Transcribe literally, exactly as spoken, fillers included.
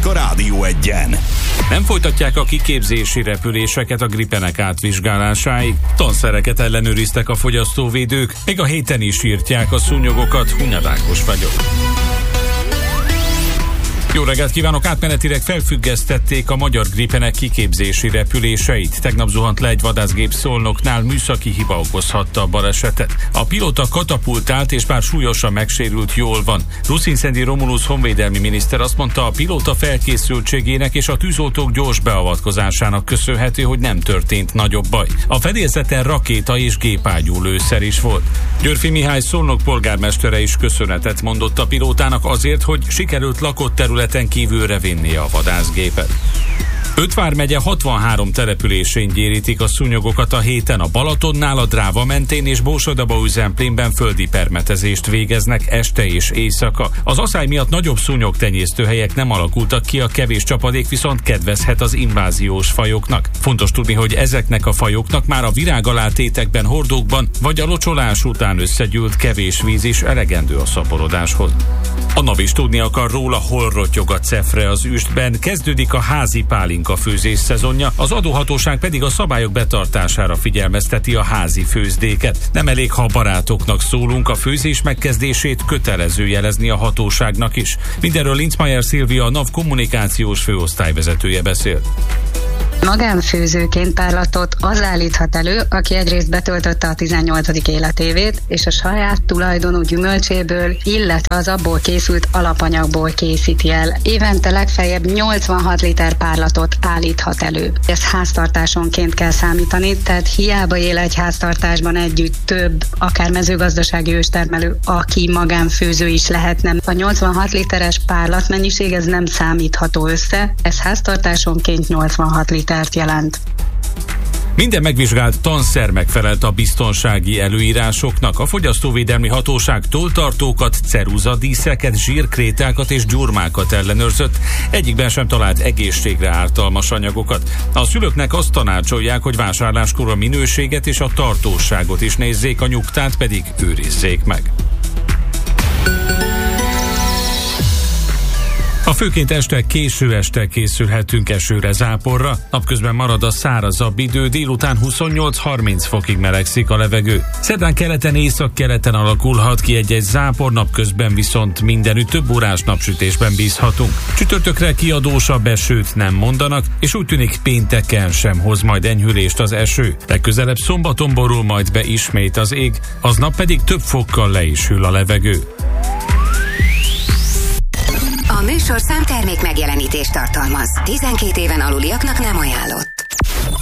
a Rádió Egyen. Nem folytatják a kiképzési repüléseket a Gripenek átvizsgálásáig. Tanszereket ellenőriztek a fogyasztóvédők, még a héten is írtják a szúnyogokat. Hunyad Ákos vagyok. Jó reggelt kívánok! Átmenetileg felfüggesztették a magyar Gripenek kiképzési repüléseit. Tegnap zuhant le egy vadászgép Szolnoknál, műszaki hiba okozhatta a balesetet. A pilóta katapultált és bár súlyosan megsérült, jól van. Ruszinszendi Romulus honvédelmi miniszter azt mondta, a pilóta felkészültségének és a tűzoltók gyors beavatkozásának köszönhető, hogy nem történt nagyobb baj. A fedélzeten rakéta és gépágyú lőszer is volt. Györfi Mihály Szolnok polgármestere is köszönetet mondott a pilótának azért, hogy sikerült lakott területen kívülre vinni a vadászgépet. Öt vármegye hatvanhárom településén gyérítik a szúnyogokat a héten. A Balatonnál, a Dráva mentén és Borsod-Abaúj-Zemplénben földi permetezést végeznek este és éjszaka. Az aszály miatt nagyobb szúnyogtenyésztőhelyek nem alakultak ki, a kevés csapadék viszont kedvezhet az inváziós fajoknak. Fontos tudni, hogy ezeknek a fajoknak már a virágalátétekben, hordókban vagy a locsolás után összegyűlt kevés víz is elegendő a szaporodáshoz. A NAV is tudni akar róla, hol rottyog a cefre az üstben. Kezdődik a házi pálinka főzés szezonja, az adóhatóság pedig a szabályok betartására figyelmezteti a házi főzdéket. Nem elég, ha a barátoknak szólunk, a főzés megkezdését kötelező jelezni a hatóságnak is. Mindenről Linzmeier Szilvia, a NAV kommunikációs főosztályvezetője beszél. Magánfőzőként párlatot az állíthat elő, aki egyrészt betöltötte a tizennyolcadik életévét, és a saját tulajdonú gyümölcséből, illetve az abból készült alapanyagból készíti el. Évente legfeljebb nyolcvanhat liter párlatot állíthat elő. Ezt háztartásonként kell számítani, tehát hiába él egy háztartásban együtt több, akár mezőgazdasági őstermelő, aki magánfőző is lehetne. A nyolcvanhat literes párlatmennyiség ez nem számítható össze, ez háztartásonként nyolcvanhat liter jelent. Minden megvizsgált tanszer megfelelt a biztonsági előírásoknak. A fogyasztóvédelmi hatóság tolltartókat, ceruzadíszeket, zsírkrétákat és gyurmákat ellenőrzött. Egyikben sem talált egészségre ártalmas anyagokat. A szülőknek azt tanácsolják, hogy vásárláskor a minőséget és a tartóságot is nézzék, a nyugtát pedig őrizzék meg. A főként este, késő este készülhetünk esőre, záporra. Napközben marad a szárazabb idő, délután huszonnyolc-harminc fokig melegszik a levegő. Szerdán keleten, északkeleten alakulhat ki egy-egy zápor, napközben viszont mindenütt több órás napsütésben bízhatunk. Csütörtökre kiadósabb esőt nem mondanak, és úgy tűnik pénteken sem hoz majd enyhülést az eső. Legközelebb szombaton borul majd be ismét az ég, aznap pedig több fokkal le is hűl a levegő. A műsorszám termék megjelenítést tartalmaz. tizenkét éven aluliaknak nem ajánlott.